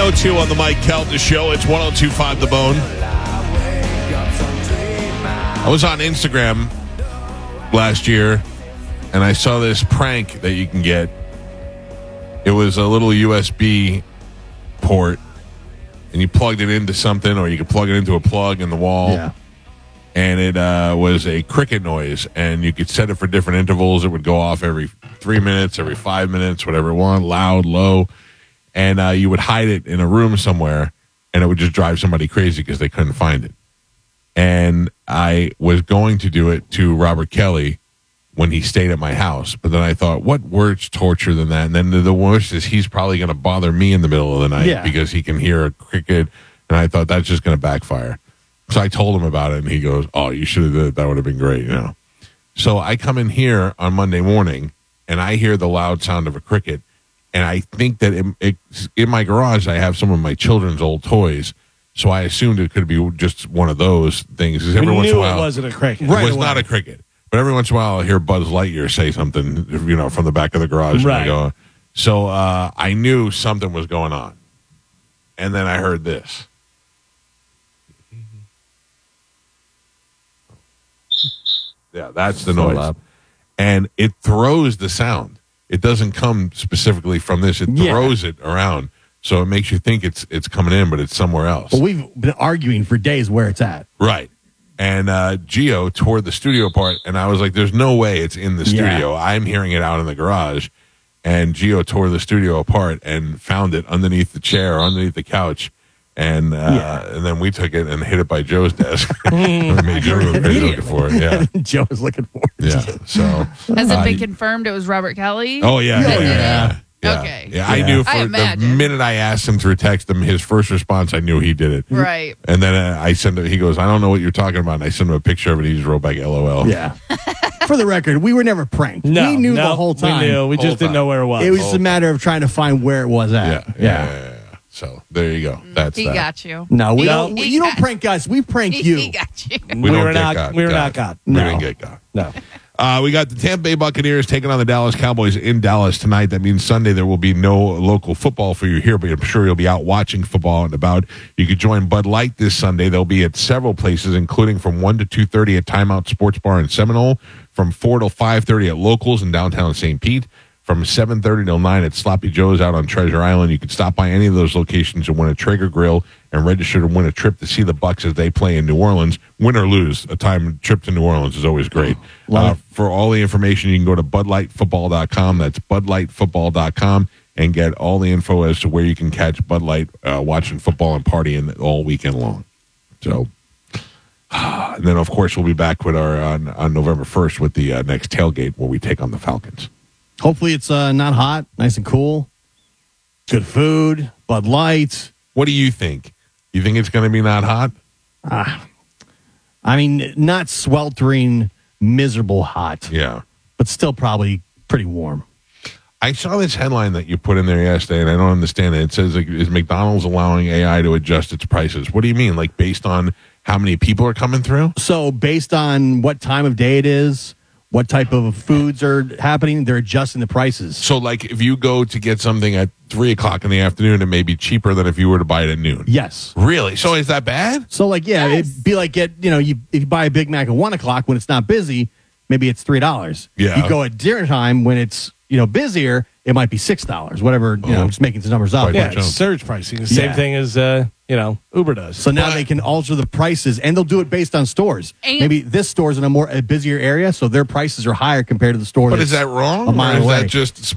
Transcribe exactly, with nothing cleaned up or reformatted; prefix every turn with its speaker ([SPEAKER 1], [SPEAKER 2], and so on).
[SPEAKER 1] oh two on the Mike Calta Show. It's one oh two point five The Bone. I was on Instagram last year, and I saw this prank that you can get. It was a little U S B port, and you plugged it into something, or you could plug it into a plug in the wall.
[SPEAKER 2] Yeah.
[SPEAKER 1] And it uh, was a cricket noise, and you could set it for different intervals. It would go off every three minutes, every five minutes, whatever it wanted, loud, low. And uh, you would hide it in a room somewhere, and it would just drive somebody crazy because they couldn't find it. And I was going to do it to Robert Kelly when he stayed at my house. But then I thought, what worse torture than that? And then the, the worst is he's probably going to bother me in the middle of the night
[SPEAKER 2] Yeah.
[SPEAKER 1] because he can hear a cricket. And I thought that's just going to backfire. So I told him about it, and he goes, oh, you should have did it. That would have been great, you know. So I come in here on Monday morning, and I hear the loud sound of a cricket. And I think that it, it, in my garage, I have some of my children's old toys. So I assumed it could be just one of those things. Every
[SPEAKER 3] we
[SPEAKER 1] once in
[SPEAKER 3] knew
[SPEAKER 1] a while,
[SPEAKER 3] it wasn't a cricket.
[SPEAKER 1] it
[SPEAKER 2] Right
[SPEAKER 1] was
[SPEAKER 2] away.
[SPEAKER 1] not a cricket. But every once in a while, I'll hear Buzz Lightyear say something, you know, from the back of the garage.
[SPEAKER 3] Right.
[SPEAKER 1] And I go, so uh, I knew something was going on. And then I heard this. Yeah, that's the
[SPEAKER 3] So
[SPEAKER 1] noise.
[SPEAKER 3] loud.
[SPEAKER 1] And it throws the sound. It doesn't come specifically from this. It
[SPEAKER 2] Yeah.
[SPEAKER 1] throws it around. So it makes you think it's it's coming in, but it's somewhere else.
[SPEAKER 2] Well, we've been arguing for days where it's at.
[SPEAKER 1] Right. And uh, Gio tore the studio apart, and I was like, there's no way it's in the
[SPEAKER 2] Yeah.
[SPEAKER 1] studio. I'm hearing it out in the garage. And Gio tore the studio apart and found it underneath the chair, underneath the couch. And uh,
[SPEAKER 2] Yeah.
[SPEAKER 1] and then we took it and hid it by Joe's desk. We made Joe look crazy looking for it. Yeah.
[SPEAKER 2] Joe was looking for it.
[SPEAKER 1] Yeah. So.
[SPEAKER 4] Has it
[SPEAKER 1] uh,
[SPEAKER 4] been confirmed it was Robert Kelly?
[SPEAKER 1] Oh, yeah.
[SPEAKER 2] Yeah,
[SPEAKER 1] yeah, yeah,
[SPEAKER 2] yeah.
[SPEAKER 1] yeah.
[SPEAKER 4] Okay.
[SPEAKER 1] Yeah, I
[SPEAKER 2] Yeah.
[SPEAKER 1] knew
[SPEAKER 4] I
[SPEAKER 1] for the
[SPEAKER 4] imagine.
[SPEAKER 1] minute I asked him through text, him his first response, I knew he did it.
[SPEAKER 4] Right.
[SPEAKER 1] And then uh, I sent him, he goes, I don't know what you're talking about. And I sent him a picture of it. He just wrote back L O L.
[SPEAKER 2] Yeah. For the record, we were never pranked.
[SPEAKER 3] No,
[SPEAKER 2] we knew
[SPEAKER 3] no,
[SPEAKER 2] the whole time.
[SPEAKER 3] We knew. We
[SPEAKER 1] Whole
[SPEAKER 3] just didn't
[SPEAKER 1] time.
[SPEAKER 3] know where it was.
[SPEAKER 2] It was just a matter of trying to find where it was
[SPEAKER 1] Yeah.
[SPEAKER 2] at.
[SPEAKER 1] Yeah. yeah, yeah, yeah. So there you go. That's
[SPEAKER 4] He
[SPEAKER 1] that.
[SPEAKER 4] got you.
[SPEAKER 2] No, we
[SPEAKER 3] No.
[SPEAKER 2] don't. You don't prank us. We prank
[SPEAKER 4] He,
[SPEAKER 2] you.
[SPEAKER 4] he got you.
[SPEAKER 1] We,
[SPEAKER 3] We
[SPEAKER 1] don't
[SPEAKER 3] were
[SPEAKER 1] get
[SPEAKER 3] not-
[SPEAKER 1] got.
[SPEAKER 3] we were
[SPEAKER 1] got.
[SPEAKER 3] not got.
[SPEAKER 1] We
[SPEAKER 2] No.
[SPEAKER 1] didn't get got.
[SPEAKER 3] no.
[SPEAKER 1] Uh, we got the Tampa Bay Buccaneers taking on the Dallas Cowboys in Dallas tonight. That means Sunday there will be no local football for you here, but I'm sure you'll be out watching football and about. You could join Bud Light this Sunday. They'll be at several places, including from one to two thirty at Timeout Sports Bar in Seminole, from four till five thirty at Locals in downtown Saint Pete, from seven thirty till nine at Sloppy Joe's out on Treasure Island. You can stop by any of those locations and win a Traeger grill and register to win a trip to see the Bucs as they play in New Orleans. Win or lose, a time trip to New Orleans is always great. Uh, for all the information, you can go to bud light football dot com. That's bud light football dot com and get all the info as to where you can catch Bud Light uh, watching football and partying all weekend long. So, and then, of course, we'll be back with our on, on November first with the uh, next tailgate where we take on the Falcons.
[SPEAKER 2] Hopefully, it's uh, not hot, nice and cool. Good food, Bud Light.
[SPEAKER 1] What do you think? You think it's going to be not hot?
[SPEAKER 2] I mean, not sweltering, miserable hot,
[SPEAKER 1] Yeah.
[SPEAKER 2] but still probably pretty warm.
[SPEAKER 1] I saw this headline that you put in there yesterday, and I don't understand it. It says, like, is McDonald's allowing A I to adjust its prices? What do you mean? Like, based on how many people are coming through?
[SPEAKER 2] So, based on what time of day it is, what type of foods are happening, they're adjusting the prices.
[SPEAKER 1] So, like, if you go to get something at three o'clock in the afternoon, it may be cheaper than if you were to buy it at noon.
[SPEAKER 2] Yes.
[SPEAKER 1] Really? So, is that bad?
[SPEAKER 2] So, like, yeah, it'd be like get you know, you if you buy a Big Mac at one o'clock when it's not busy, maybe it's three dollars.
[SPEAKER 1] Yeah.
[SPEAKER 2] You go at dinner time when it's you know busier, it might be six dollars. Whatever you know,
[SPEAKER 1] Oh.
[SPEAKER 2] just making the numbers up.
[SPEAKER 1] Quite
[SPEAKER 3] Yeah,
[SPEAKER 1] much,
[SPEAKER 3] it's
[SPEAKER 1] huh?
[SPEAKER 3] surge pricing. The same
[SPEAKER 2] Yeah.
[SPEAKER 3] thing as, uh, you know, Uber does.
[SPEAKER 2] So now
[SPEAKER 1] But-
[SPEAKER 2] they can alter the prices, and they'll do it based on stores.
[SPEAKER 4] And-
[SPEAKER 2] Maybe this store's in a more a busier area, so their prices are higher compared to the store.
[SPEAKER 1] But
[SPEAKER 2] that's
[SPEAKER 1] is that wrong?
[SPEAKER 2] a mile
[SPEAKER 1] or is
[SPEAKER 2] away.
[SPEAKER 1] that just